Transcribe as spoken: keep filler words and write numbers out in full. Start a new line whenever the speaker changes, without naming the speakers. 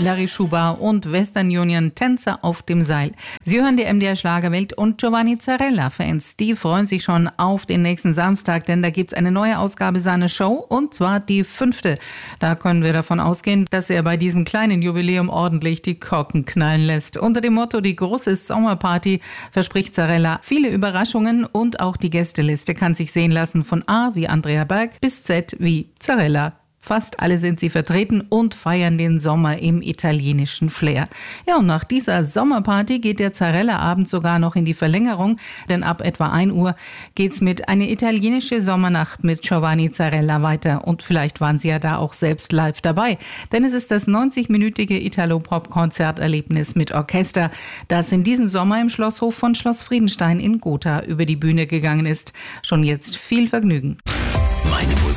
Larry Schuber und Western Union Tänzer auf dem Seil. Sie hören die M D R Schlagerwelt und Giovanni Zarella-Fans, die freuen sich schon auf den nächsten Samstag, denn da gibt's eine neue Ausgabe seiner Show und zwar die fünfte. Da können wir davon ausgehen, dass er bei diesem kleinen Jubiläum ordentlich die Korken knallen lässt. Unter dem Motto Die große Sommerparty verspricht Zarella viele Überraschungen und auch die Gästeliste kann sich sehen lassen von A wie Andrea Berg bis Z wie Zarella. Fast alle sind sie vertreten und feiern den Sommer im italienischen Flair. Ja, und nach dieser Sommerparty geht der Zarella-Abend sogar noch in die Verlängerung, denn ab etwa ein Uhr geht's mit Eine italienische Sommernacht mit Giovanni Zarella weiter. Und vielleicht waren Sie ja da auch selbst live dabei, denn es ist das neunzig-minütige Italo-Pop-Konzerterlebnis mit Orchester, das in diesem Sommer im Schlosshof von Schloss Friedenstein in Gotha über die Bühne gegangen ist. Schon jetzt viel Vergnügen.
Meine Musik.